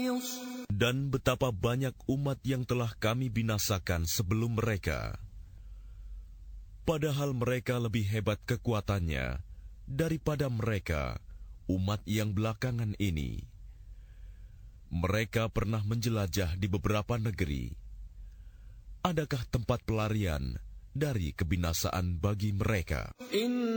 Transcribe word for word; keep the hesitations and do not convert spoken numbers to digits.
Dan betapa banyak umat yang telah kami binasakan sebelum mereka. Padahal mereka lebih hebat kekuatannya daripada mereka, umat yang belakangan ini. Mereka pernah menjelajah di beberapa negeri. Adakah tempat pelarian dari kebinasaan bagi mereka?